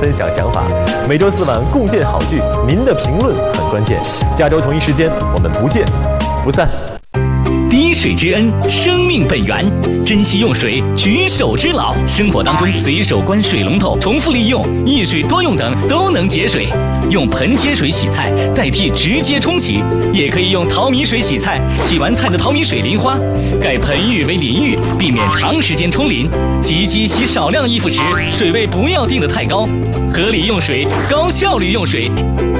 分享想法。每周4晚共建好剧，您的评论很关键。下周同一时间我们不见不散。 滴水之恩，生命本源，珍惜用水，举手之劳。生活当中随手关水龙头、重复利用、易水多用等都能节水。用盆接水洗菜代替直接冲洗，也可以用淘米水洗菜。洗完菜的淘米水淋花，改盆浴为淋浴，避免长时间冲淋。洗衣机洗少量衣服时，水位不要定得太高，合理用水，高效率用水。